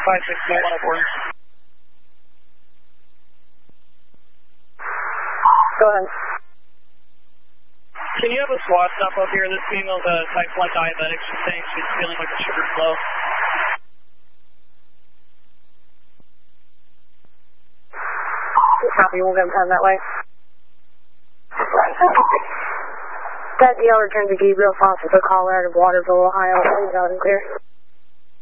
562-104. Go ahead. Can you have a SWAT stop up here? This female's type 1 diabetic. She's saying she's feeling like the sugar's low. Copy, we'll get him heading that way. That DL returns to Gabriel Fawcett, the caller out of Waterville, Ohio. Please out and clear.